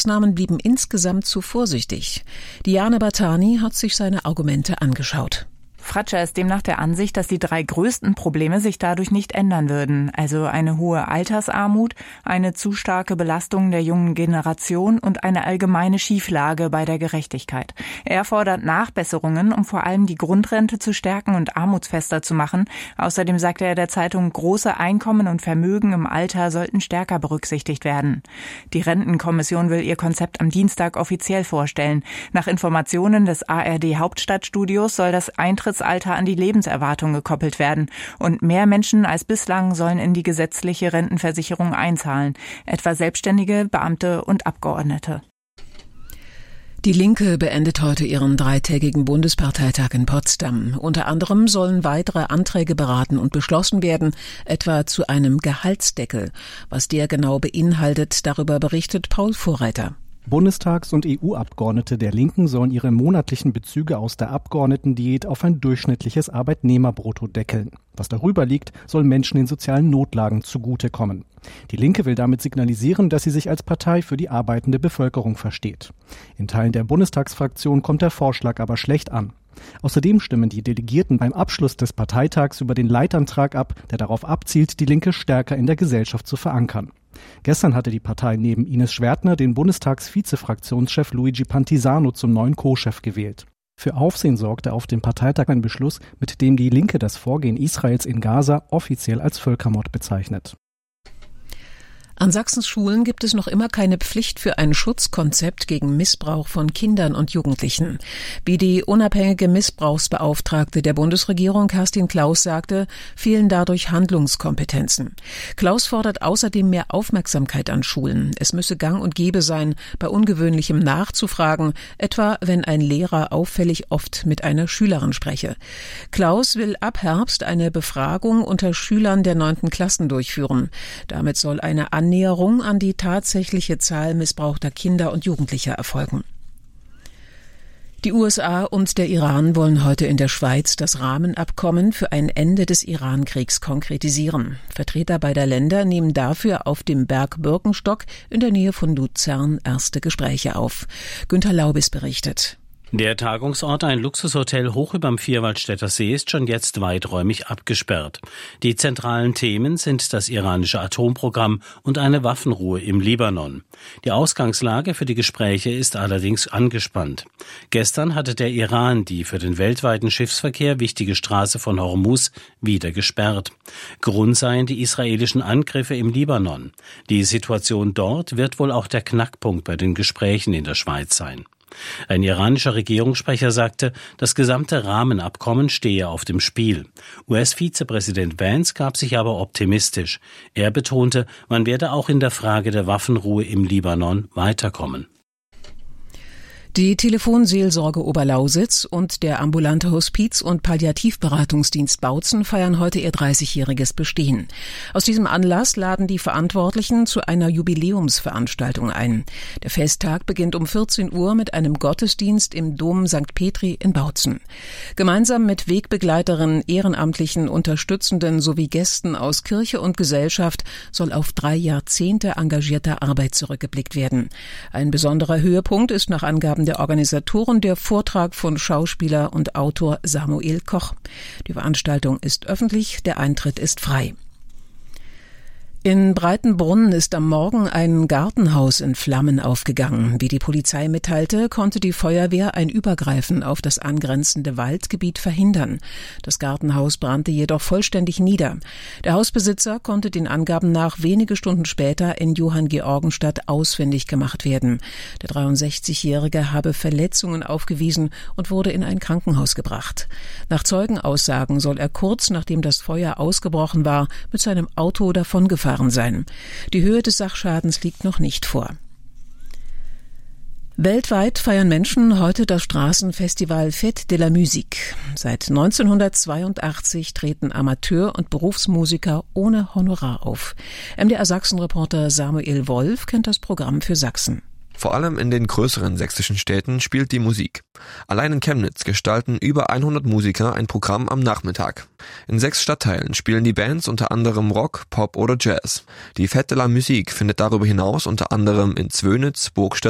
Maßnahmen blieben insgesamt zu vorsichtig. Diane Bartani hat sich seine Argumente angeschaut. Fratscher ist demnach der Ansicht, dass die 3 größten Probleme sich dadurch nicht ändern würden. Also eine hohe Altersarmut, eine zu starke Belastung der jungen Generation und eine allgemeine Schieflage bei der Gerechtigkeit. Er fordert Nachbesserungen, um vor allem die Grundrente zu stärken und armutsfester zu machen. Außerdem sagte er der Zeitung, große Einkommen und Vermögen im Alter sollten stärker berücksichtigt werden. Die Rentenkommission will ihr Konzept am Dienstag offiziell vorstellen. Nach Informationen des ARD Hauptstadtstudios soll das Eintrittsalter an die Lebenserwartung gekoppelt werden. Und mehr Menschen als bislang sollen in die gesetzliche Rentenversicherung einzahlen, etwa Selbstständige, Beamte und Abgeordnete. Die Linke beendet heute ihren 3-tägigen Bundesparteitag in Potsdam. Unter anderem sollen weitere Anträge beraten und beschlossen werden, etwa zu einem Gehaltsdeckel. Was der genau beinhaltet, darüber berichtet Paul Vorreiter. Bundestags- und EU-Abgeordnete der Linken sollen ihre monatlichen Bezüge aus der Abgeordnetendiät auf ein durchschnittliches Arbeitnehmerbrutto deckeln. Was darüber liegt, soll Menschen in sozialen Notlagen zugutekommen. Die Linke will damit signalisieren, dass sie sich als Partei für die arbeitende Bevölkerung versteht. In Teilen der Bundestagsfraktion kommt der Vorschlag aber schlecht an. Außerdem stimmen die Delegierten beim Abschluss des Parteitags über den Leitantrag ab, der darauf abzielt, die Linke stärker in der Gesellschaft zu verankern. Gestern hatte die Partei neben Ines Schwertner den Bundestagsvizefraktionschef Luigi Pantisano zum neuen Co-Chef gewählt. Für Aufsehen sorgte auf dem Parteitag ein Beschluss, mit dem die Linke das Vorgehen Israels in Gaza offiziell als Völkermord bezeichnet. An Sachsens Schulen gibt es noch immer keine Pflicht für ein Schutzkonzept gegen Missbrauch von Kindern und Jugendlichen. Wie die unabhängige Missbrauchsbeauftragte der Bundesregierung Kerstin Klaus sagte, fehlen dadurch Handlungskompetenzen. Klaus fordert außerdem mehr Aufmerksamkeit an Schulen. Es müsse gang und gäbe sein, bei Ungewöhnlichem nachzufragen, etwa wenn ein Lehrer auffällig oft mit einer Schülerin spreche. Klaus will ab Herbst eine Befragung unter Schülern der 9. Klassen durchführen. Damit soll eine Annäherung an die tatsächliche Zahl missbrauchter Kinder und Jugendlicher erfolgen. Die USA und der Iran wollen heute in der Schweiz das Rahmenabkommen für ein Ende des Iran-Kriegs konkretisieren. Vertreter beider Länder nehmen dafür auf dem Berg Birkenstock in der Nähe von Luzern erste Gespräche auf. Günter Laubis berichtet. Der Tagungsort, ein Luxushotel hoch überm Vierwaldstätter See, ist schon jetzt weiträumig abgesperrt. Die zentralen Themen sind das iranische Atomprogramm und eine Waffenruhe im Libanon. Die Ausgangslage für die Gespräche ist allerdings angespannt. Gestern hatte der Iran die für den weltweiten Schiffsverkehr wichtige Straße von Hormuz wieder gesperrt. Grund seien die israelischen Angriffe im Libanon. Die Situation dort wird wohl auch der Knackpunkt bei den Gesprächen in der Schweiz sein. Ein iranischer Regierungssprecher sagte, das gesamte Rahmenabkommen stehe auf dem Spiel. US-Vizepräsident Vance gab sich aber optimistisch. Er betonte, man werde auch in der Frage der Waffenruhe im Libanon weiterkommen. Die Telefonseelsorge Oberlausitz und der ambulante Hospiz- und Palliativberatungsdienst Bautzen feiern heute ihr 30-jähriges Bestehen. Aus diesem Anlass laden die Verantwortlichen zu einer Jubiläumsveranstaltung ein. Der Festtag beginnt um 14 Uhr mit einem Gottesdienst im Dom St. Petri in Bautzen. Gemeinsam mit Wegbegleiterinnen, Ehrenamtlichen, Unterstützenden sowie Gästen aus Kirche und Gesellschaft soll auf 3 Jahrzehnte engagierter Arbeit zurückgeblickt werden. Ein besonderer Höhepunkt ist nach Angaben der Organisatoren der Vortrag von Schauspieler und Autor Samuel Koch. Die Veranstaltung ist öffentlich, der Eintritt ist frei. In Breitenbrunn ist am Morgen ein Gartenhaus in Flammen aufgegangen. Wie die Polizei mitteilte, konnte die Feuerwehr ein Übergreifen auf das angrenzende Waldgebiet verhindern. Das Gartenhaus brannte jedoch vollständig nieder. Der Hausbesitzer konnte den Angaben nach wenige Stunden später in Johanngeorgenstadt ausfindig gemacht werden. Der 63-Jährige habe Verletzungen aufgewiesen und wurde in ein Krankenhaus gebracht. Nach Zeugenaussagen soll er kurz nachdem das Feuer ausgebrochen war, mit seinem Auto davongefahren sein. Die Höhe des Sachschadens liegt noch nicht vor. Weltweit feiern Menschen heute das Straßenfestival Fête de la Musique. Seit 1982 treten Amateur- und Berufsmusiker ohne Honorar auf. MDR Sachsen-Reporter Samuel Wolf kennt das Programm für Sachsen. Vor allem in den größeren sächsischen Städten spielt die Musik. Allein in Chemnitz gestalten über 100 Musiker ein Programm am Nachmittag. In 6 Stadtteilen spielen die Bands unter anderem Rock, Pop oder Jazz. Die Fête de la Musique findet darüber hinaus unter anderem in Zwönitz, Burgstädt